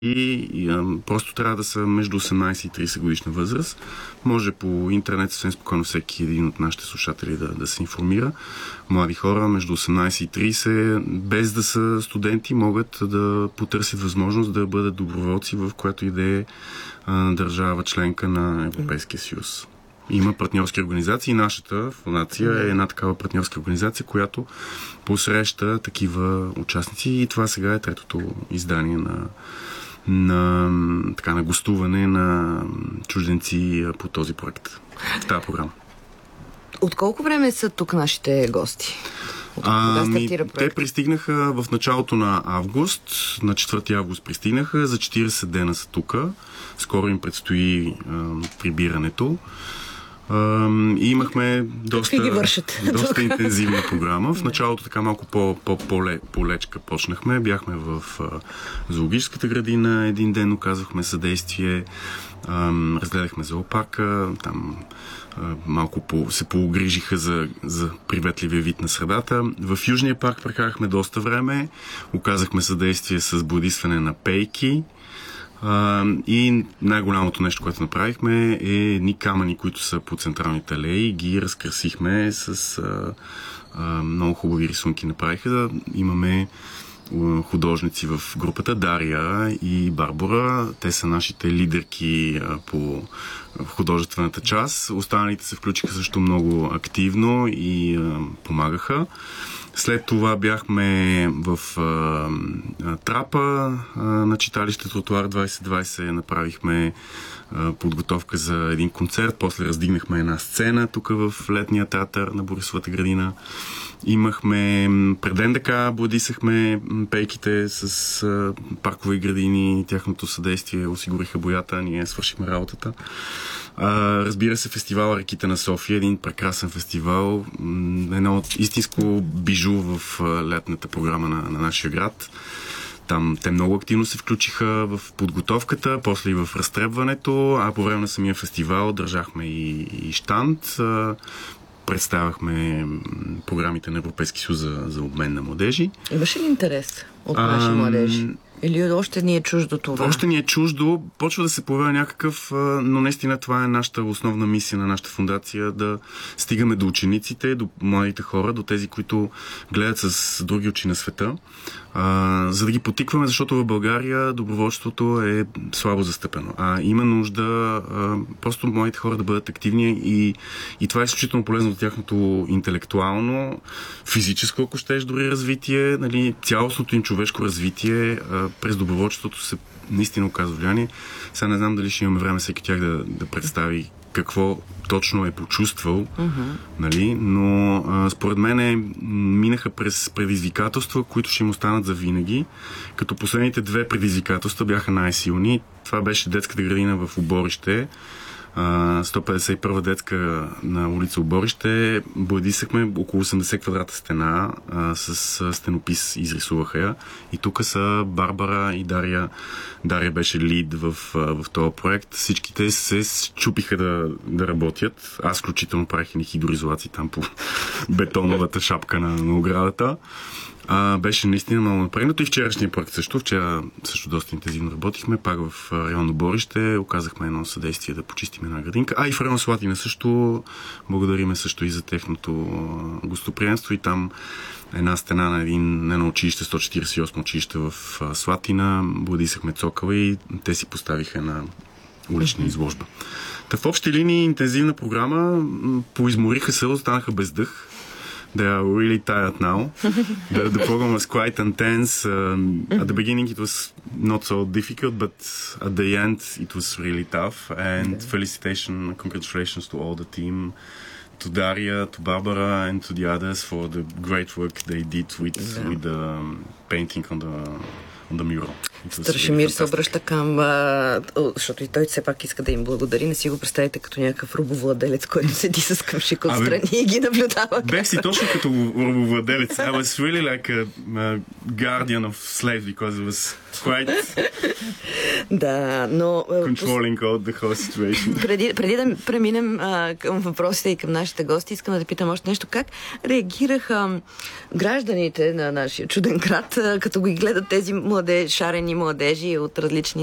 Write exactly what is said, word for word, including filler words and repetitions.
И, и а, просто трябва да са между осемнайсет и трийсет годишна възраст. Може по интернет съвсем спокойно всеки един от нашите слушатели да, да се информира. Млади хора между осемнайсет и трийсет, без да са студенти, могат да потърсят възможност да бъдат доброволци в която и да е а, държава членка на Европейския съюз. Има партньорски организации. Нашата фондация е една такава партньорска организация, която посреща такива участници, и това сега е третото издание на на, така, на гостуване на чужденци по този проект, в тази програма. От колко време са тук нашите гости? От кога стартира проект? Те пристигнаха в началото на август, на четвърти август пристигнаха, за четирийсет дена са тук. Скоро им предстои а, прибирането. Uh, и имахме доста, доста интензивна програма. В началото така малко по, по, по, по-лечка почнахме. Бяхме в uh, зоологическата градина един ден, оказахме съдействие, uh, разгледахме зоопарка, там uh, малко по, се поогрижиха за, за приветливия вид на средата. В Южния парк прекарахме доста време, оказахме съдействие с бодисване на пейки. Uh, и най-голямото нещо, което направихме, е едни камъни, които са по централните алеи. Ги разкрасихме с uh, uh, много хубави рисунки направиха. Имаме uh, художници в групата, Дария и Барбара. Те са нашите лидерки uh, по художествената част. Останалите се включиха също много активно и uh, помагаха. След това бяхме в а, а, трапа а, на читалище Тротуар двайсет двайсет. Направихме а, подготовка за един концерт. После раздигнахме една сцена тук в летния театър на Борисовата градина. Имахме преден така, бладисахме пейките с а, паркови градини. Тяхното съдействие осигуриха боята. Ние свършихме работата. Uh, разбира се, фестивал Реките на София, един прекрасен фестивал, едно истинско бижу в uh, летната програма на, на нашия град. Там те много активно се включиха в подготовката, после и в разтребването, а по време на самия фестивал държахме и, и щанд. Uh, представяхме програмите на Европейски съюз за, за обмен на младежи. Имаше ли интерес от наши а, младежи? Или още ни е чуждо това? Още ни е чуждо. Почва да се появява някакъв, но наистина това е нашата основна мисия на нашата фондация, да стигаме до учениците, до младите хора, до тези, които гледат с други очи на света, а, за да ги потикваме, защото в България доброволчеството е слабо застъпено. А има нужда а, просто младите хора да бъдат активни и, и това е изключително полезно за тяхното интелектуално, физическо, ако щеш, дори развитие, нали, цялостното им човешко развитие а, през доброволчеството се наистина оказва влияние. Сега не знам дали ще имаме време всеки тях да, да представи какво точно е почувствал, uh-huh. нали? Но а, според мен е, минаха през предизвикателства, които ще им останат за винаги, като последните две предизвикателства бяха най-силни. Това беше детската градина в Оборище, сто петдесет и първа детска на улица Оборище. Бладисахме около осемдесет квадрата стена а, с стенопис, изрисуваха я. И тук са Барбара и Дария. Дария беше лид в, в този проект. Всичките се чупиха да, да работят. Аз включително правих и хидроизолации там по бетоновата шапка на, на оградата. А, беше наистина много напрегнато и вчерашния проект също. Вчера също доста интензивно работихме. Пак в район Оборище оказахме едно съдействие да почистим една градинка. А и в район Слатина също благодариме също и за техното гостоприемство. И там една стена на един, едно училище, сто четиридесет и осмо училище в Слатина. Бладисахме цокъла и те си поставиха една улична изложба. Та в общи линии интензивна програма, поизмориха се, останаха без дъх. They are really tired now. The, the program was quite intense. Um, at the beginning it was not so difficult, but at the end it was really tough. And okay. Felicitation, congratulations to all the team, to Daria, to Barbara, and to the others for the great work they did with, yeah. with the um, painting on the on the mural. Страшимир се обръща към, а, защото и той все пак иска да им благодари. Не си го представите като някакъв робовладелец, който седи с къмшик отстрани и ги наблюдава. Бех си точно като робовладелец. I was really like a, a guardian of slaves because it was quite да, но controlling all the whole situation. Преди, преди да преминем а, към въпросите и към нашите гости, искам да питам още нещо. Как реагираха гражданите на нашия чуден град, а, като ги гледат тези младе шарени младежи от различни